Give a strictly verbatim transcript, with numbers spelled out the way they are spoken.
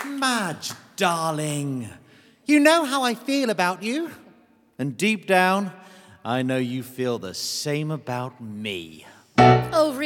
Madge, darling, you know how I feel about you. And deep down, I know you feel the same about me. Oh,